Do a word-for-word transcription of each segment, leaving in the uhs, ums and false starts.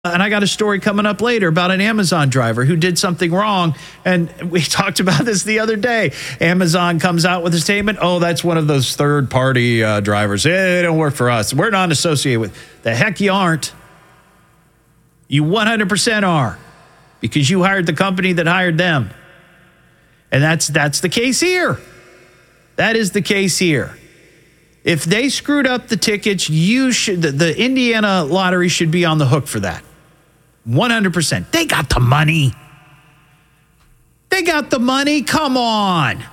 And I got a story coming up later about an Amazon driver who did something wrong. And we talked about this the other day. Amazon comes out with a statement. Oh, that's one of those third-party uh, drivers. Eh, they don't work for us. We're not associated with. The heck you aren't. You one hundred percent are, because you hired the company that hired them. And that's that's the case here. That is the case here. If they screwed up the tickets, you should. The, the Indiana lottery should be on the hook for that. one hundred percent. They got the money. They got the money. Come on.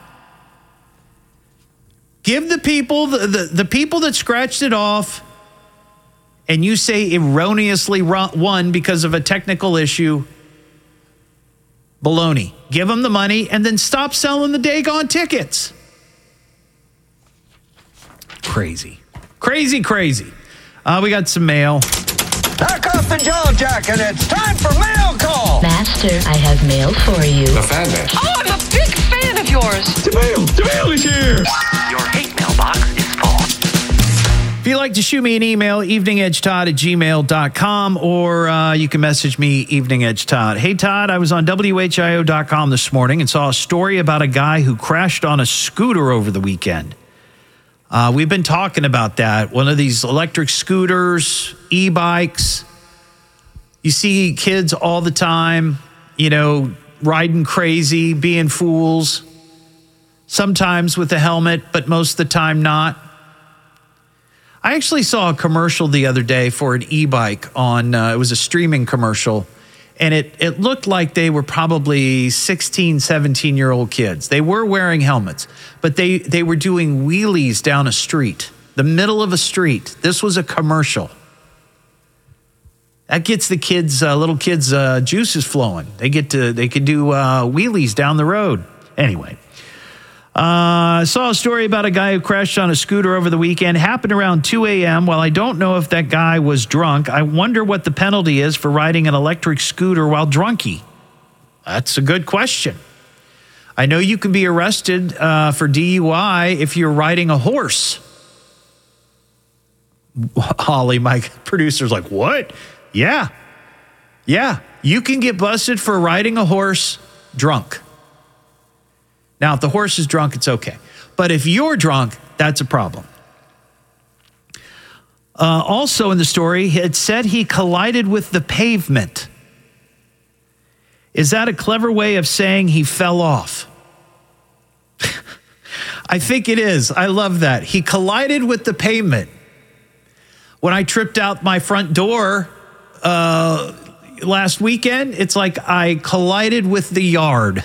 Give the people, the, the, the people that scratched it off, and you say erroneously won because of a technical issue, baloney. Give them the money and then stop selling the daggone tickets. Crazy. Crazy, crazy. Uh, we got some mail. Knock off the jaw jacket. It's time for mail call. Master, I have mail for you. The fan mail. Oh, I'm a big fan of yours. The mail. The mail is here. Your hate mailbox is full. If you'd like to shoot me an email, evening edge todd at gmail dot com, or uh, you can message me, Evening Edge Todd. Hey, Todd, I was on W H I O dot com this morning and saw a story about a guy who crashed on a scooter over the weekend. Uh, we've been talking about that. One of these electric scooters, e-bikes. You see kids all the time, you know, riding crazy, being fools. Sometimes with a helmet, but most of the time not. I actually saw a commercial the other day for an e-bike on, uh, it was a streaming commercial. And it, it looked like they were probably sixteen, seventeen-year-old kids. They were wearing helmets, but they, they were doing wheelies down a street, the middle of a street. This was a commercial. That gets the kids, uh, little kids' uh, juices flowing. They get to, they can do uh, wheelies down the road. Anyway, uh, I saw a story about a guy who crashed on a scooter over the weekend. Happened around two a.m. While I don't know if that guy was drunk, I wonder what the penalty is for riding an electric scooter while drunky. That's a good question. I know you can be arrested uh, for D U I if you're riding a horse. Holly, my producer's like, what? Yeah. Yeah. You can get busted for riding a horse drunk. Now, if the horse is drunk, it's okay. But if you're drunk, that's a problem. Uh, also in the story, it said he collided with the pavement. Is that a clever way of saying he fell off? I think it is. I love that. He collided with the pavement. When I tripped out my front door uh, last weekend, it's like I collided with the yard.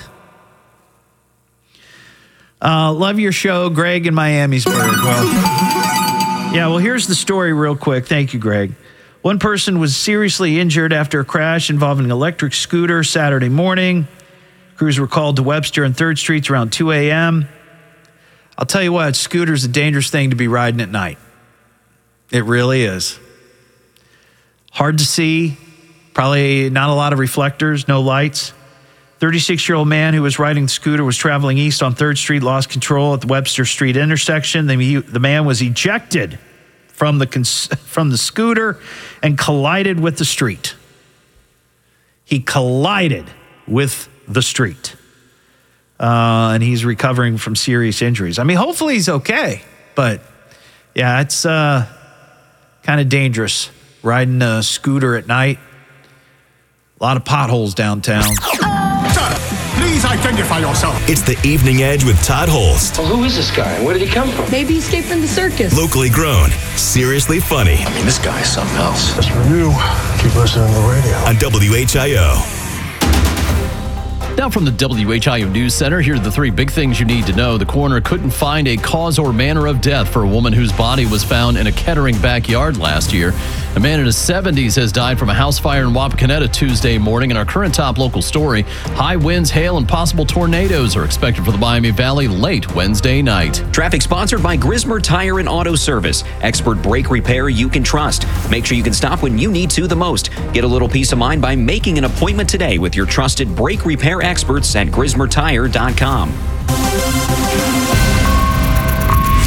Uh, love your show, Greg in Miamisburg. Well, yeah, well, here's the story real quick. Thank you, Greg. One person was seriously injured after a crash involving an electric scooter Saturday morning. Crews were called to Webster and third Streets around two a.m. I'll tell you what, scooter's a dangerous thing to be riding at night. It really is. Hard to see. Probably not a lot of reflectors, no lights. thirty-six-year-old man who was riding the scooter was traveling east on third Street, lost control at the Webster Street intersection. The, the man was ejected from the, cons- from the scooter and collided with the street. He collided with the street. Uh, and he's recovering from serious injuries. I mean, hopefully he's okay. But, yeah, it's uh, kind of dangerous riding a scooter at night. A lot of potholes downtown. Please identify yourself. It's the Evening Edge with Todd Holst. Well, who is this guy? Where did he come from? Maybe he escaped from the circus. Locally grown, seriously funny. I mean, this guy is something else. Just for you, keep listening to the radio. On W H I O. Now from the W H I O News Center, here are the three big things you need to know. The coroner couldn't find a cause or manner of death for a woman whose body was found in a Kettering backyard last year. A man in his seventies has died from a house fire in Wapakoneta Tuesday morning. In our current top local story, high winds, hail, and possible tornadoes are expected for the Miami Valley late Wednesday night. Traffic sponsored by Grismer Tire and Auto Service. Expert brake repair you can trust. Make sure you can stop when you need to the most. Get a little peace of mind by making an appointment today with your trusted brake repair experts at grismer tire dot com.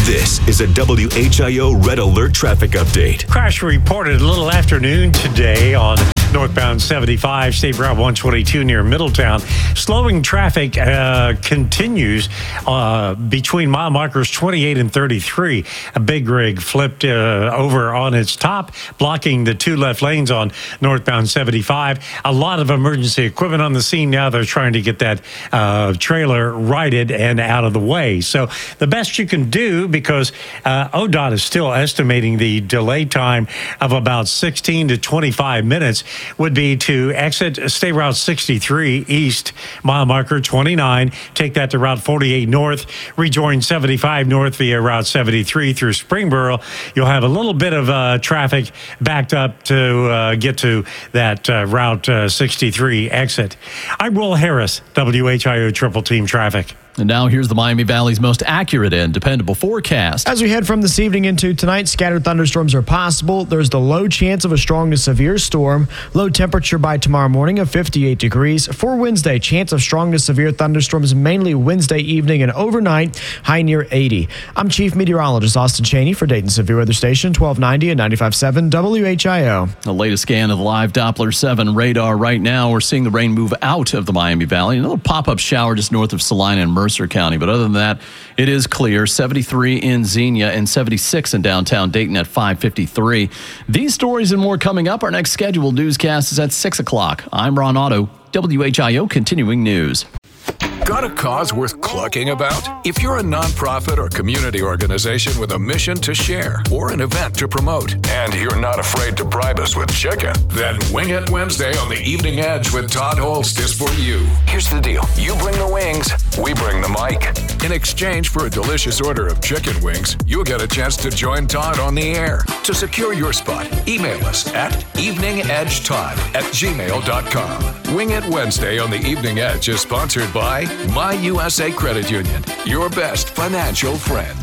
This is a W H I O Red Alert traffic update. Crash reported a little afternoon today on northbound seventy-five, State Route one twenty-two near Middletown. Slowing traffic uh, continues uh, between mile markers twenty-eight and thirty-three. A big rig flipped uh, over on its top, blocking the two left lanes on northbound seventy-five. A lot of emergency equipment on the scene now. They're trying to get that uh, trailer righted and out of the way. So the best you can do, because uh, O D O T is still estimating the delay time of about sixteen to twenty-five minutes, would be to exit State Route sixty-three east, mile marker twenty-nine, take that to Route forty-eight north, rejoin seventy-five north via Route seventy-three through Springboro. You'll have a little bit of uh, traffic backed up to uh, get to that uh, Route uh, sixty-three exit. I'm Will Harris, W H I O Triple Team Traffic. And now here's the Miami Valley's most accurate and dependable forecast. As we head from this evening into tonight, scattered thunderstorms are possible. There's the low chance of a strong to severe storm. Low temperature by tomorrow morning of fifty-eight degrees. For Wednesday, chance of strong to severe thunderstorms mainly Wednesday evening and overnight, high near eighty. I'm Chief Meteorologist Austin Cheney for Dayton Severe Weather Station, twelve ninety and ninety-five point seven W H I O. The latest scan of the live Doppler seven radar right now. We're seeing the rain move out of the Miami Valley. Another pop-up shower just north of Salina and Mercer County. But other than that, it is clear. seventy-three in Xenia and seventy-six in downtown Dayton at five fifty-three. These stories and more coming up. Our next scheduled newscast is at six o'clock. I'm Ron Otto, W H I O Continuing News. Got a cause worth clucking about? If you're a nonprofit or community organization with a mission to share or an event to promote, and you're not afraid to bribe us with chicken, then Wing It Wednesday on the Evening Edge with Todd Holst is for you. Here's the deal. You bring the wings, we bring the mic. In exchange for a delicious order of chicken wings, you'll get a chance to join Todd on the air. To secure your spot, email us at eveningedgetodd at gmail dot com. Wing It Wednesday on the Evening Edge is sponsored by My U S A Credit Union, your best financial friend.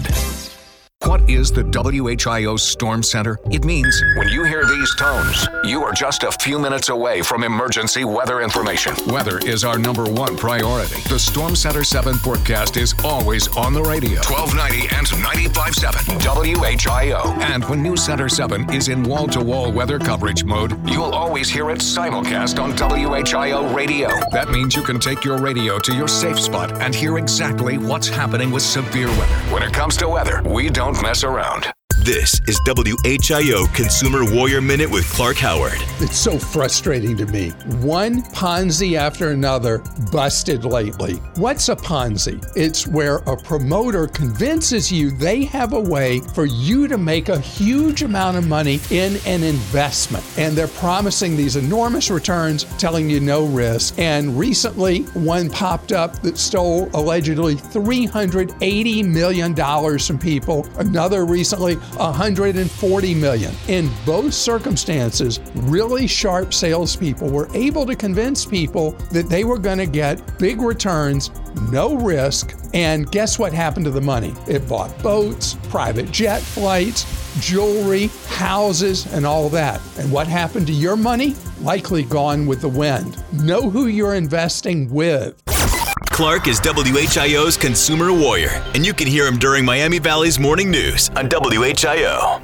What is the W H I O Storm Center? It means when you hear these tones, you are just a few minutes away from emergency weather information. Weather is our number one priority. The Storm Center seven forecast is always on the radio. twelve ninety and ninety-five point seven W H I O. And when News Center seven is in wall-to-wall weather coverage mode, you'll always hear it simulcast on W H I O radio. That means you can take your radio to your safe spot and hear exactly what's happening with severe weather. When it comes to weather, we don't mess around. This is W H I O Consumer Warrior Minute with Clark Howard. It's so frustrating to me. One Ponzi after another busted lately. What's a Ponzi? It's where a promoter convinces you they have a way for you to make a huge amount of money in an investment. And they're promising these enormous returns, telling you no risk. And recently, one popped up that stole allegedly three hundred eighty million dollars from people. Another recently, one hundred forty million dollars. In both circumstances, really sharp salespeople were able to convince people that they were going to get big returns, no risk, and guess what happened to the money? It bought boats, private jet flights, jewelry, houses, and all that. And what happened to your money? Likely gone with the wind. Know who you're investing with. Clark is W H I O's Consumer Warrior, and you can hear him during Miami Valley's Morning News on W H I O.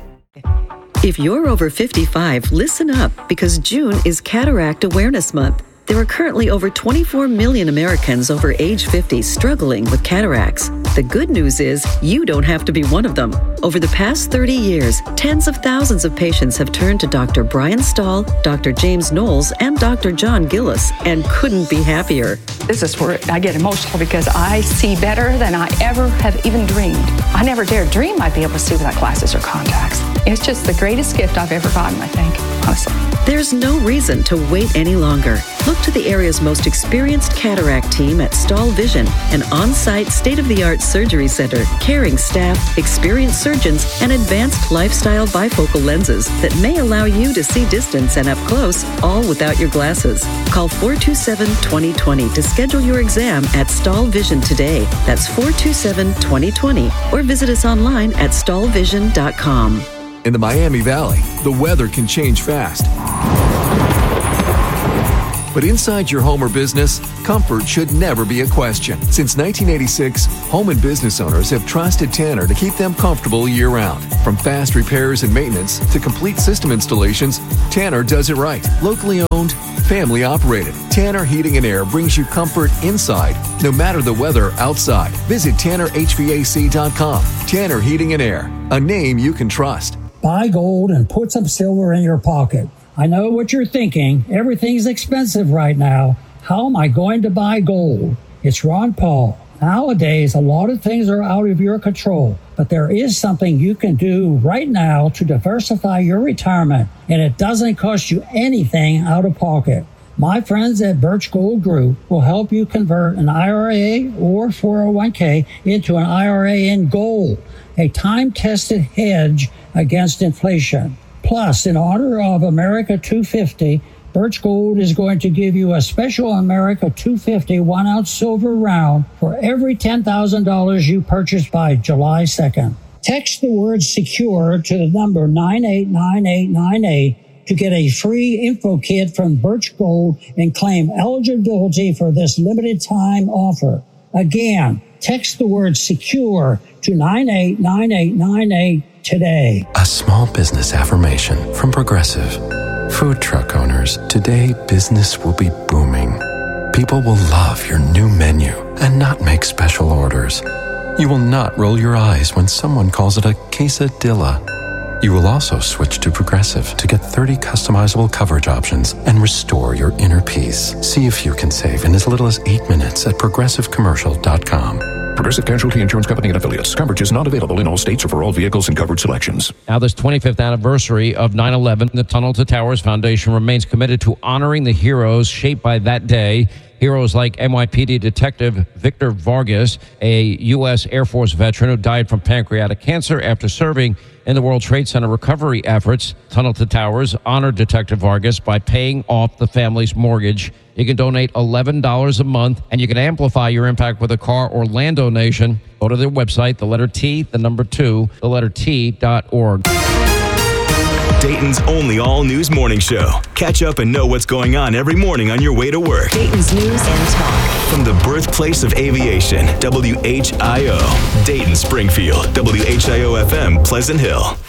If you're over fifty-five, listen up, because June is Cataract Awareness Month. There are currently over twenty-four million Americans over age fifty struggling with cataracts. The good news is you don't have to be one of them. Over the past thirty years, tens of thousands of patients have turned to Doctor Brian Stahl, Doctor James Knowles, and Doctor John Gillis, and couldn't be happier. This is where I get emotional because I see better than I ever have even dreamed. I never dared dream I'd be able to see without glasses or contacts. It's just the greatest gift I've ever gotten, I think, honestly. There's no reason to wait any longer. Look to the area's most experienced cataract team at Stahl Vision, an on-site state-of-the-art surgery center, caring staff, experienced surgeons, and advanced lifestyle bifocal lenses that may allow you to see distance and up close, all without your glasses. Call four two seven, two zero two zero to schedule your exam at Stahl Vision today. That's four two seven, two zero two zero, or visit us online at stahl vision dot com. In the Miami Valley, the weather can change fast. But inside your home or business, comfort should never be a question. Since nineteen eighty-six, home and business owners have trusted Tanner to keep them comfortable year-round. From fast repairs and maintenance to complete system installations, Tanner does it right. Locally owned, family operated. Tanner Heating and Air brings you comfort inside, no matter the weather outside. Visit Tanner H V A C dot com. Tanner Heating and Air, a name you can trust. Buy gold and put some silver in your pocket. I know what you're thinking. Everything's expensive right now. How am I going to buy gold? It's Ron Paul. Nowadays, a lot of things are out of your control, but there is something you can do right now to diversify your retirement, and it doesn't cost you anything out of pocket. My friends at Birch Gold Group will help you convert an I R A or four oh one k into an I R A in gold, a time-tested hedge against inflation. Plus, in honor of America two fifty, Birch Gold is going to give you a special America two fifty one-ounce silver round for every ten thousand dollars you purchase by July second. Text the word SECURE to the number nine eight nine eight nine eight to get a free info kit from Birch Gold and claim eligibility for this limited time offer. Again, text the word SECURE to nine eight nine eight nine eight today. A small business affirmation from Progressive. Food truck owners, today business will be booming. People will love your new menu and not make special orders. You will not roll your eyes when someone calls it a quesadilla. You will also switch to Progressive to get thirty customizable coverage options and restore your inner peace. See if you can save in as little as eight minutes at progressive commercial dot com. Progressive Casualty Insurance Company and Affiliates. Coverage is not available in all states or for all vehicles and covered selections. Now, this twenty-fifth anniversary of nine eleven, the Tunnel to Towers Foundation remains committed to honoring the heroes shaped by that day. Heroes like N Y P D Detective Victor Vargas, a U S Air Force veteran who died from pancreatic cancer after serving in the World Trade Center recovery efforts. Tunnel to Towers honored Detective Vargas by paying off the family's mortgage. You can donate eleven dollars a month, and you can amplify your impact with a car or land donation. Go to their website, the letter T, the number two, the letter T dot org. Dayton's only all-news morning show. Catch up and know what's going on every morning on your way to work. Dayton's News and Talk. From the birthplace of aviation, W H I O. Dayton, Springfield, W H I O F M, Pleasant Hill.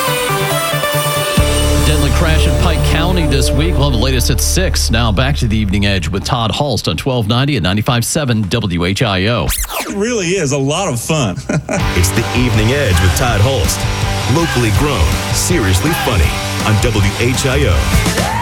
Deadly crash in Pike County this week. We'll have the latest at six. Now back to the Evening Edge with Todd Hulst on twelve ninety and ninety-five point seven W H I O. It really is a lot of fun. It's the Evening Edge with Todd Hulst. Locally grown, seriously funny on W H I O.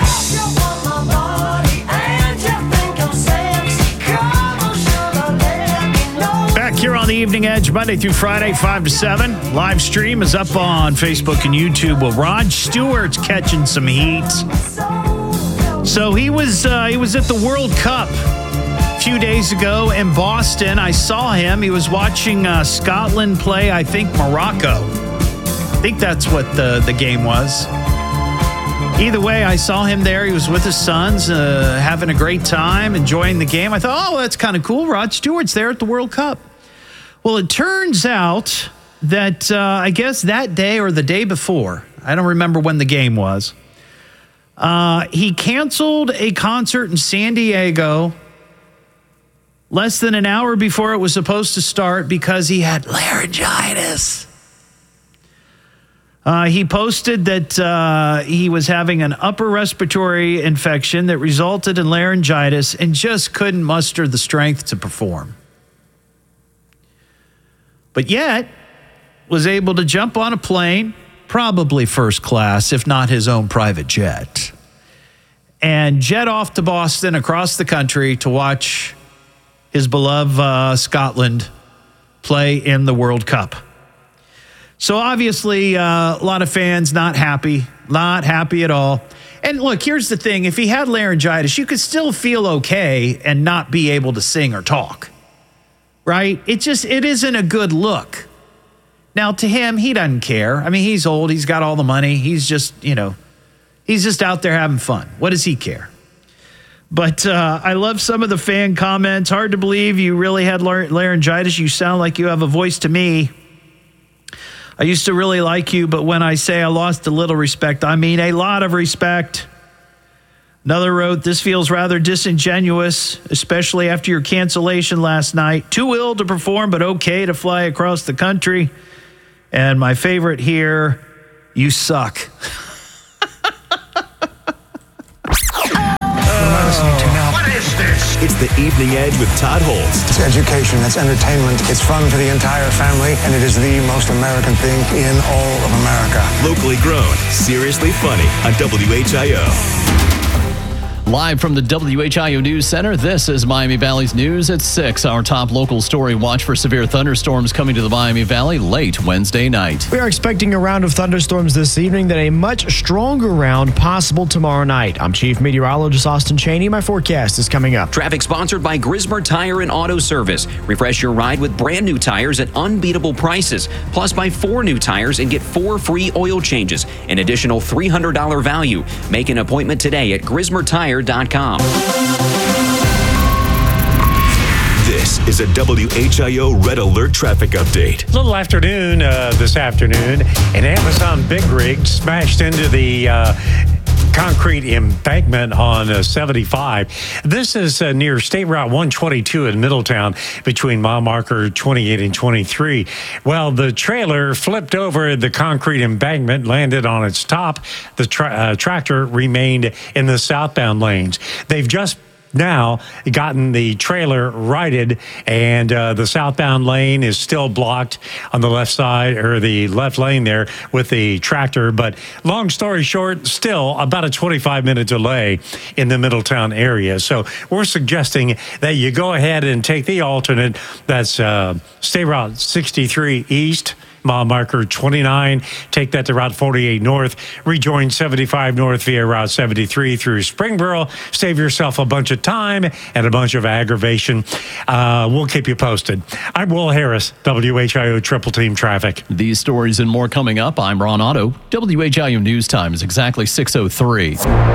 Back here on the Evening Edge, Monday through Friday, five to seven. Live stream is up on Facebook and YouTube. Well, Rod Stewart's catching some heat. So he was uh, he was at the World Cup a few days ago in Boston. I saw him. He was watching uh, Scotland play, I think, Morocco. I think that's what the, the game was. Either way, I saw him there. He was with his sons, uh, having a great time, enjoying the game. I thought, oh, that's kind of cool. Rod Stewart's there at the World Cup. Well, it turns out that uh, I guess that day or the day before, I don't remember when the game was, uh, he canceled a concert in San Diego less than an hour before it was supposed to start because he had laryngitis. Uh, he posted that uh, he was having an upper respiratory infection that resulted in laryngitis and just couldn't muster the strength to perform. But yet, was able to jump on a plane, probably first class, if not his own private jet, and jet off to Boston across the country to watch his beloved uh, Scotland play in the World Cup. So obviously, uh, a lot of fans not happy, not happy at all. And look, here's the thing. If he had laryngitis, you could still feel okay and not be able to sing or talk, right? It just, it isn't a good look. Now, to him, he doesn't care. I mean, he's old. He's got all the money. He's just, you know, he's just out there having fun. What does he care? But uh, I love some of the fan comments. Hard to believe you really had laryngitis. You sound like you have a voice to me. I used to really like you, but when I say I lost a little respect, I mean a lot of respect. Another wrote, this feels rather disingenuous, especially after your cancellation last night. Too ill to perform, but okay to fly across the country. And my favorite here, you suck. What is this? It's the Evening Edge with Todd Holst. It's education, it's entertainment, it's fun for the entire family, and it is the most American thing in all of America. Locally grown, seriously funny on W H I O. Live from the W H I O News Center, this is Miami Valley's News at six. Our top local story, watch for severe thunderstorms coming to the Miami Valley late Wednesday night. We are expecting a round of thunderstorms this evening, then a much stronger round possible tomorrow night. I'm Chief Meteorologist Austin Cheney. My forecast is coming up. Traffic sponsored by Grismer Tire and Auto Service. Refresh your ride with brand new tires at unbeatable prices. Plus, buy four new tires and get four free oil changes. An additional three hundred dollars value. Make an appointment today at grismer tire dot com. This is a W H I O Red Alert traffic update. Little afternoon uh, this afternoon, an Amazon big rig smashed into the uh, concrete embankment on uh, seventy-five. This is uh, near State Route one twenty-two in Middletown between mile marker twenty-eight and twenty-three. Well, the trailer flipped over the concrete embankment, landed on its top. The tra- uh, tractor remained in the southbound lanes. They've just now gotten the trailer righted, and uh, the southbound lane is still blocked on the left side, or the left lane there with the tractor. But long story short, still about a twenty-five minute delay in the Middletown area. So we're suggesting that you go ahead and take the alternate. That's uh, State Route sixty-three East, mile marker twenty-nine. Take that to Route forty-eight North. Rejoin seventy-five North via Route seventy-three through Springboro. Save yourself a bunch of time and a bunch of aggravation. Uh, we'll keep you posted. I'm Will Harris, W H I O Triple Team Traffic. These stories and more coming up. I'm Ron Otto. W H I O News Time is exactly six oh three.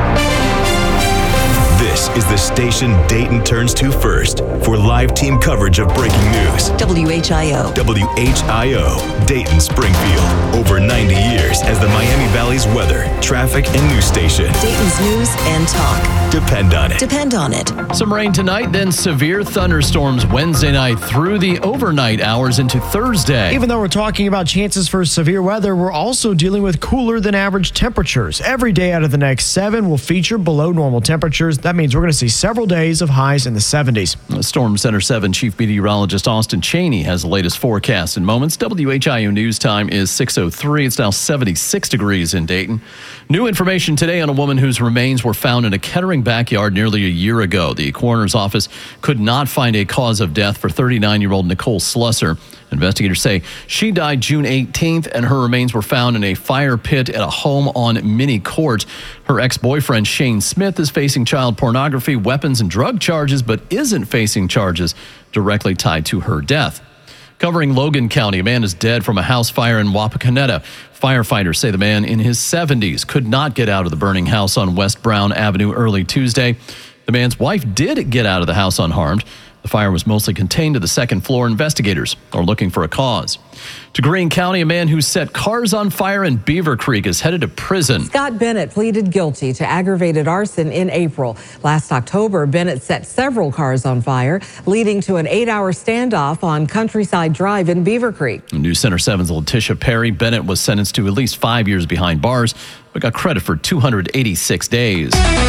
This is the station Dayton turns to first for live team coverage of breaking news. W H I O. W H I O, Dayton Springfield. Over ninety years as the Miami Valley's weather, traffic, and news station. Dayton's news and talk. Depend on it. Depend on it. Some rain tonight, then severe thunderstorms Wednesday night through the overnight hours into Thursday. Even though we're talking about chances for severe weather, we're also dealing with cooler than average temperatures. Every day out of the next seven will feature below normal temperatures. That means we're going to see several days of highs in the seventies. Storm Center seven Chief Meteorologist Austin Cheney has the latest forecast in moments. W H I O News Time is six oh three. It's now seventy-six degrees in Dayton. New information today on a woman whose remains were found in a Kettering backyard nearly a year ago. The coroner's office could not find a cause of death for thirty-nine-year-old Nicole Slusser. Investigators say she died June eighteenth, and her remains were found in a fire pit at a home on Mini Court. Her ex-boyfriend, Shane Smith, is facing child pornography, weapons, and drug charges, but isn't facing charges directly tied to her death. Covering Logan County, a man is dead from a house fire in Wapakoneta. Firefighters say the man in his seventies could not get out of the burning house on West Brown Avenue early Tuesday. The man's wife did get out of the house unharmed. The fire was mostly contained to the second floor. Investigators are looking for a cause. To Greene County, a man who set cars on fire in Beaver Creek is headed to prison. Scott Bennett pleaded guilty to aggravated arson in April. Last October, Bennett set several cars on fire, leading to an eight-hour standoff on Countryside Drive in Beaver Creek. News Center seven's Letitia Perry. Bennett was sentenced to at least five years behind bars, but got credit for two hundred eighty-six days.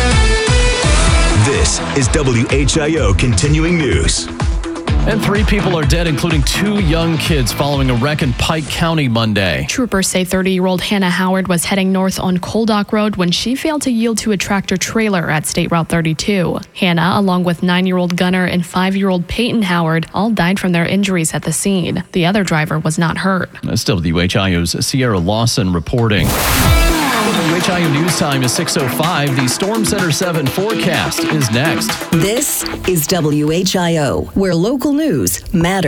This is W H I O Continuing News. And three people are dead, including two young kids, following a wreck in Pike County Monday. Troopers say thirty-year-old Hannah Howard was heading north on Coldock Road when she failed to yield to a tractor trailer at State Route thirty-two. Hannah, along with nine-year-old Gunnar and five-year-old Peyton Howard, all died from their injuries at the scene. The other driver was not hurt. That's W H I O's Sierra Lawson reporting. W H I O News Time is six oh five. The Storm Center seven forecast is next. This is W H I O, where local news matters.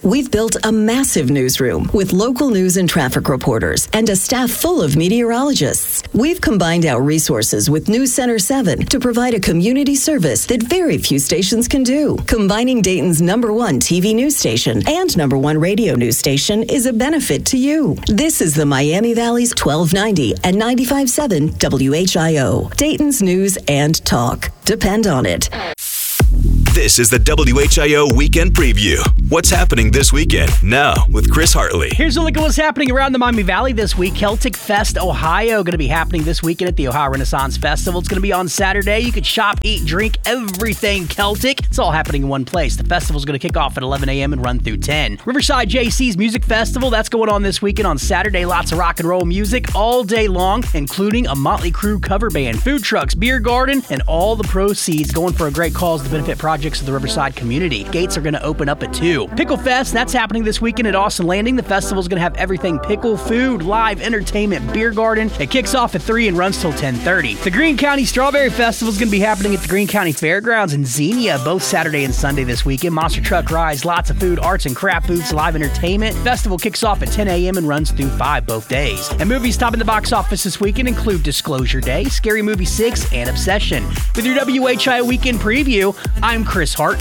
We've built a massive newsroom with local news and traffic reporters and a staff full of meteorologists. We've combined our resources with News Center seven to provide a community service that very few stations can do. Combining Dayton's number one T V news station and number one radio news station is a benefit to you. This is the Miami Valley's twelve ninety and ninety-five point seven W H I O. Dayton's News and Talk. Depend on it. This is the W H I O Weekend Preview. What's happening this weekend? Now, with Chris Hartley. Here's a look at what's happening around the Miami Valley this week. Celtic Fest Ohio going to be happening this weekend at the Ohio Renaissance Festival. It's going to be on Saturday. You can shop, eat, drink, everything Celtic. It's all happening in one place. The festival's going to kick off at eleven a.m. and run through ten. Riverside J C's Music Festival, that's going on this weekend on Saturday. Lots of rock and roll music all day long, including a Motley Crue cover band, food trucks, beer garden, and all the proceeds going for a great cause to benefit projects of the Riverside community. Gates are going to open up at two. Pickle Fest, that's happening this weekend at Austin Landing. The festival is going to have everything pickle, food, live entertainment, beer garden. It kicks off at three and runs till ten thirty. The Greene County Strawberry Festival is going to be happening at the Greene County Fairgrounds in Xenia both Saturday and Sunday this weekend. Monster truck rides, lots of food, arts and craft booths, live entertainment. Festival kicks off at ten a.m. and runs through five both days. And movies topping the box office this weekend include Disclosure Day, Scary Movie six, and Obsession. With your W H I O Weekend Preview, I'm Chris Hartley.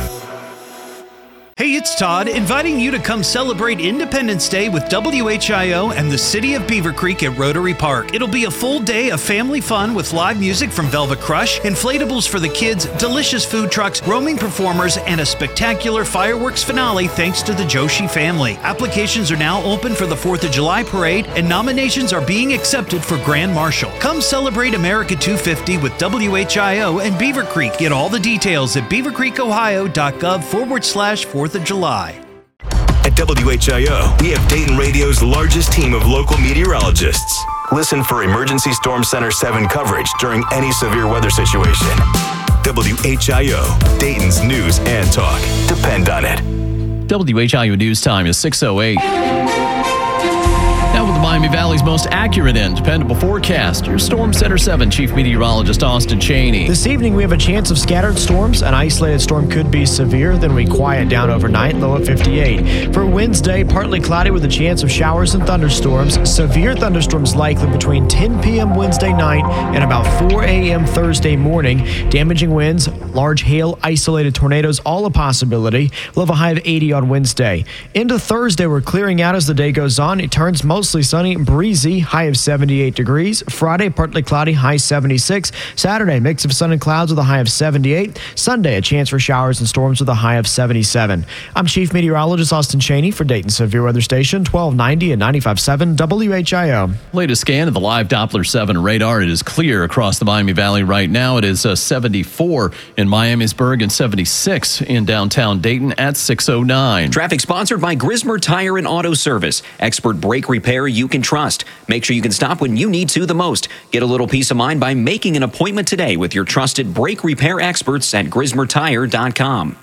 Hey, it's Todd, inviting you to come celebrate Independence Day with W H I O and the City of Beaver Creek at Rotary Park. It'll be a full day of family fun with live music from Velvet Crush, inflatables for the kids, delicious food trucks, roaming performers, and a spectacular fireworks finale thanks to the Joshi family. Applications are now open for the fourth of July parade, and nominations are being accepted for Grand Marshal. Come celebrate America two fifty with W H I O and Beaver Creek. Get all the details at beavercreekohio.gov forward slash fourth of July. At W H I O, we have Dayton Radio's largest team of local meteorologists. Listen for Emergency Storm Center seven coverage during any severe weather situation. W H I O, Dayton's news and talk. Depend on it. W H I O News Time is six oh eight. Now with the Miami Valley's most accurate and dependable forecast, your Storm Center seven Chief Meteorologist Austin Cheney. This evening we have a chance of scattered storms. An isolated storm could be severe, then we quiet down overnight, low at fifty-eight. For Wednesday, partly cloudy with a chance of showers and thunderstorms. Severe thunderstorms likely between ten p.m. Wednesday night and about four a.m. Thursday morning. Damaging winds, large hail, isolated tornadoes, all a possibility. We'll have a high of eighty on Wednesday. Into Thursday, we're clearing out as the day goes on. It turns mostly Mostly sunny and breezy, high of seventy-eight degrees. Friday, partly cloudy, high seventy-six. Saturday, mix of sun and clouds with a high of seventy-eight. Sunday, a chance for showers and storms with a high of seventy-seven. I'm Chief Meteorologist Austin Cheney for Dayton Severe Weather Station, twelve ninety and ninety-five point seven W H I O. Latest scan of the live Doppler seven radar. It is clear across the Miami Valley right now. It is uh, seventy-four in Miamisburg and seventy-six in downtown Dayton at six oh nine. Traffic sponsored by Grismer Tire and Auto Service. Expert brake repair you can trust. Make sure you can stop when you need to the most. Get a little peace of mind by making an appointment today with your trusted brake repair experts at grismer tire dot com.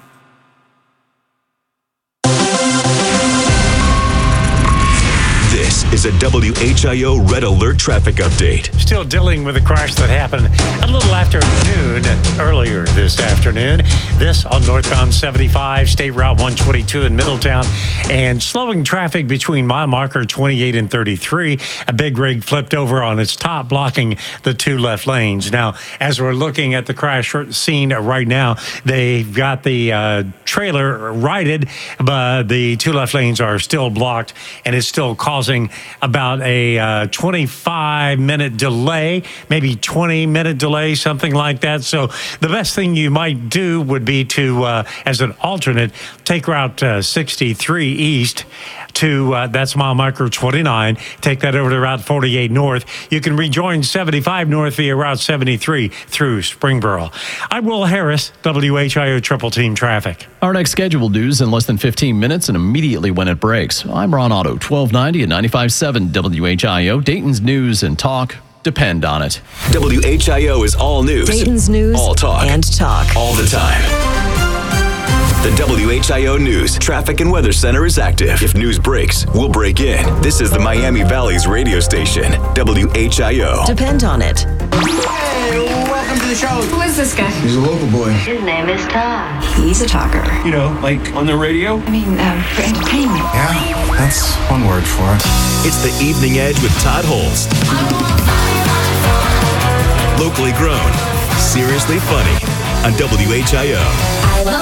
This is a W H I O Red Alert traffic update. Still dealing with a crash that happened a little after noon earlier this afternoon. This on northbound seventy-five, State Route one twenty-two in Middletown, and slowing traffic between mile marker twenty-eight and thirty-three. A big rig flipped over on its top, blocking the two left lanes. Now, as we're looking at the crash scene right now, they've got the uh, trailer righted, but the two left lanes are still blocked, and it's still causing about a uh, twenty-five minute delay, maybe twenty minute delay, something like that. So the best thing you might do would be to, uh, as an alternate, take Route uh, sixty-three east to, uh, that's mile marker twenty-nine. Take that over to Route forty-eight north. You can rejoin seventy-five north via Route seventy-three through Springboro. I'm Will Harris, W H I O Triple Team Traffic. Our next scheduled news in less than fifteen minutes and immediately when it breaks. I'm Ron Otto, twelve ninety and ninety-five point seven W H I O, Dayton's news and talk. Depend on it. W H I O is all news. Dayton's news all talk. and talk. All the time. The W H I O News Traffic and Weather Center is active. If news breaks, we'll break in. This is the Miami Valley's radio station, W H I O. Depend on it. Hey, welcome to the show. Who is this guy? He's a local boy. His name is Todd. He's a talker. You know, like on the radio? I mean, uh, for entertainment. Yeah, that's one word for it. It's the Evening Edge with Todd Holst. Locally grown, seriously funny on W H I O.